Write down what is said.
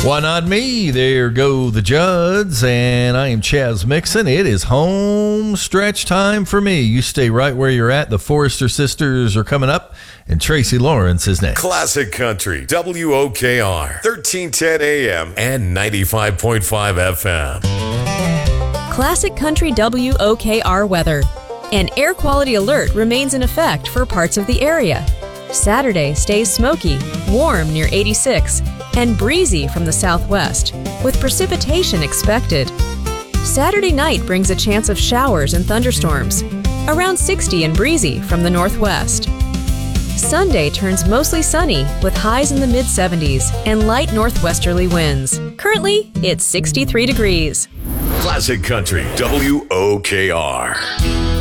Why not me? There go the Judds, and I am Chaz Mixon. It is home stretch time for me. You stay right where you're at. The Forrester Sisters are coming up, and Tracy Lawrence is next. Classic Country, WOKR, 1310 AM and 95.5 FM. Classic Country WOKR weather. An air quality alert remains in effect for parts of the area. Saturday stays smoky, warm near 86, and breezy from the southwest, with precipitation expected. Saturday night brings a chance of showers and thunderstorms, around 60 and breezy from the northwest. Sunday turns mostly sunny with highs in the mid-70s and light northwesterly winds. Currently, it's 63 degrees. Classic Country, WOKR.